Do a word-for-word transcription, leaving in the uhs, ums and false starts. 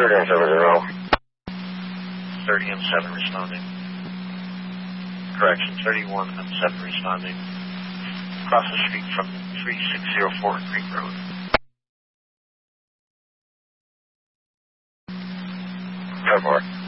thirty and seven zero. thirty and seven responding. Correction, thirty-one and seven responding. Across the street from three six zero four Creek Road. ten four.